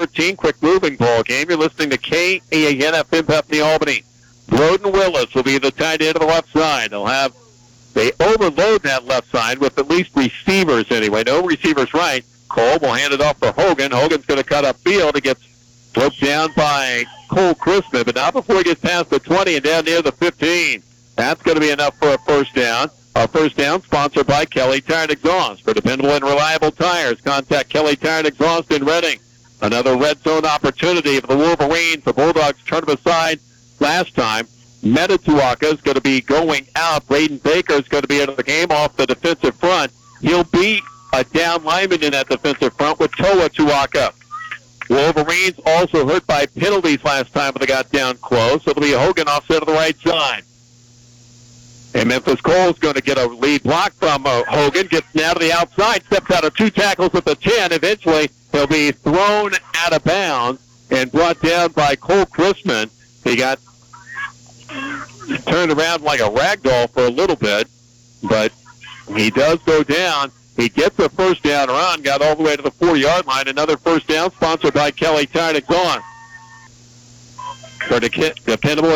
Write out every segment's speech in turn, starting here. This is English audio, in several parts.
13, quick moving ball game. You're listening to KANF Bethany Albany. Broden Willis will be the tight end of the left side. They overload that left side with at least receivers anyway. No receivers right. Cole will hand it off to Hogan. Hogan's going to cut upfield. It gets broke down by Cole Christman, but not before he gets past the 20 and down near the 15. That's going to be enough for a first down. A first down sponsored by Kelly Tire and Exhaust. For dependable and reliable tires, contact Kelly Tire and Exhaust in Reading. Another red zone opportunity for the Wolverines. The Bulldogs turned them aside last time. Metatuaka is going to be going out. Braden Baker is going to be out of the game off the defensive front. He'll be a down lineman in that defensive front with Toa Tuaka. Wolverines also hurt by penalties last time when they got down close. It'll be Hogan offset to the right side. And Memphis Cole's going to get a lead block from Hogan. Gets now to the outside. Steps out of 2 tackles at the 10. Eventually, he'll be thrown out of bounds and brought down by Cole Christman. He got turned around like a rag doll for a little bit, but he does go down. He gets a first down run, got all the way to the 4-yard line. Another first down sponsored by Kelly Tire and Exhaust. For dependable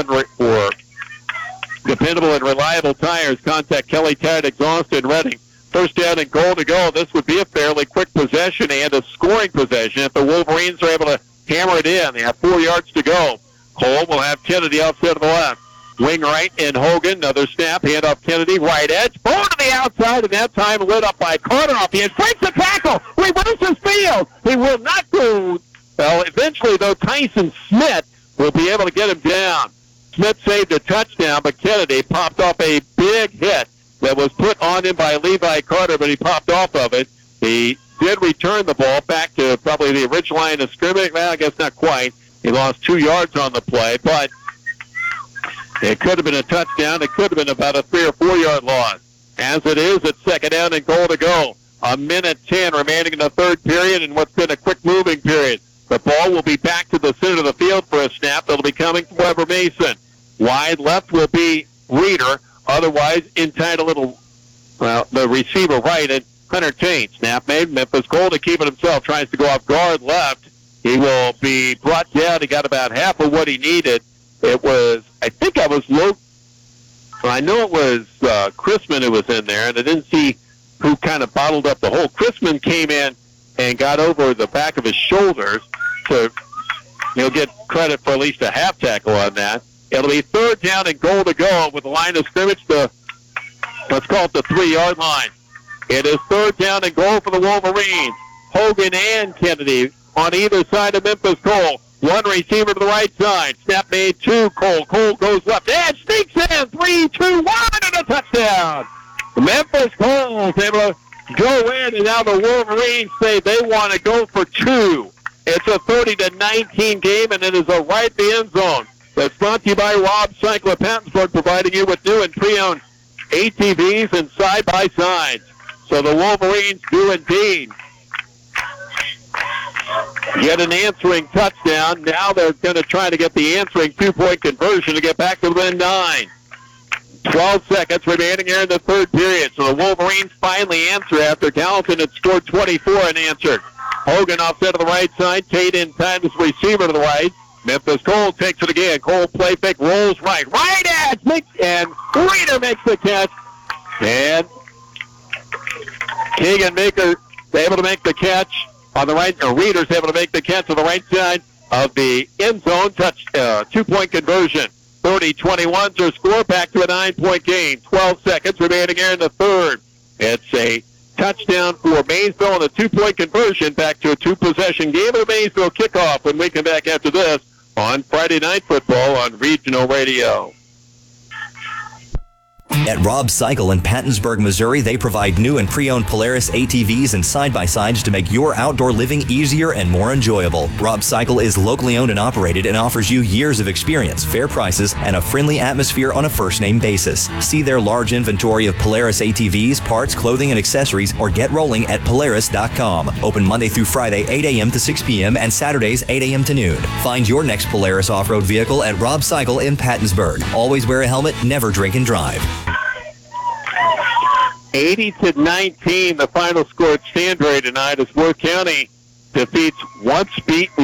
and reliable tires, contact Kelly Tire and Exhaust in Reading. First down and goal to go. This would be a fairly quick possession and a scoring possession if the Wolverines are able to hammer it in. They have 4 yards to go. Cole will have Kennedy offset to the left. Wing right and Hogan. Another snap. Hand off Kennedy. Right edge. Ball to the outside, and that time lit up by Carter off the edge. Breaks the tackle. Reverses field. He will not go. Well, eventually, though, Tyson Smith will be able to get him down. Smith saved a touchdown, but Kennedy popped off a big hit that was put on him by Levi Carter, but he popped off of it. He did return the ball back to probably the original line of scrimmage. Well, I guess not quite. He lost 2 yards on the play, but it could have been a touchdown. It could have been about a 3 or 4 yard loss. As it is, it's second down and goal to go. 1:10 remaining in the third period and what's been a quick moving period. The ball will be back to the center of the field for a snap. It'll be coming from Weber Mason. Wide left will be Reeder. Otherwise, inside a little, the receiver right and Hunter Tate. Snap made. Memphis Cole to keep it himself. Tries to go off guard left. He will be brought down. He got about half of what he needed. It was, I know it was Christman who was in there, and I didn't see who kind of bottled up the hole. Christman came in and got over the back of his shoulders, so he'll get credit for at least a half tackle on that. It'll be third down and goal to go with the line of scrimmage to, let's call it the 3 yard line. It is third down and goal for the Wolverines. Hogan and Kennedy on either side of Memphis Cole. One receiver to the right side. Snap made to Cole. Cole goes left edge, sneaks in. 3, 2, 1, and a touchdown. Memphis Cole is able to go in, and now the Wolverines say they want to go for 2. It's a 30-19 game, and it is a right in the end zone. That's brought to you by Rob Cycle of Pattonsburg, providing you with new and pre-owned ATVs and side-by-sides. So the Wolverines do indeed get an answering touchdown. Now they're going to try to get the answering 2-point conversion to get back to within 9. 12 seconds remaining here in the third period. So the Wolverines finally answer after Gallatin had scored 24 and answered. Hogan offset to the right side. Tate in time as receiver to the right. Memphis Cole takes it again. Cole play fake, rolls right. Right edge, and Reeder makes the catch. And Keegan Maker able to make the catch on the right, or Reeder's able to make the catch on the right side of the end zone. 2-point conversion. 30-21 to score, back to a 9-point game. 12 seconds remaining here in the third. It's a touchdown for Maysville and a 2-point conversion, back to a 2-possession game of the Maysville kickoff when we come back after this on Friday Night Football on Regional Radio. At Rob Cycle in Pattonsburg, Missouri, they provide new and pre-owned Polaris ATVs and side-by-sides to make your outdoor living easier and more enjoyable. Rob Cycle is locally owned and operated and offers you years of experience, fair prices, and a friendly atmosphere on a first-name basis. See their large inventory of Polaris ATVs, parts, clothing, and accessories, or get rolling at Polaris.com. Open Monday through Friday, 8 a.m. to 6 p.m. and Saturdays, 8 a.m. to noon. Find your next Polaris off-road vehicle at Rob Cycle in Pattonsburg. Always wear a helmet, never drink and drive. 80-19, the final score at Stanbury tonight as Worth County defeats once beaten